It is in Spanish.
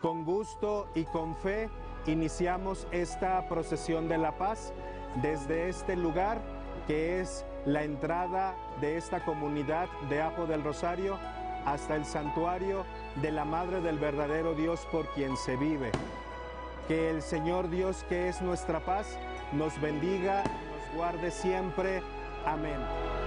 Con gusto y con fe iniciamos esta procesión de la paz desde este lugar que es la entrada de esta comunidad de Ajo del Rosario hasta el santuario de la Madre del verdadero Dios por quien se vive. Que el Señor Dios, que es nuestra paz, nos bendiga y nos guarde siempre. Amén.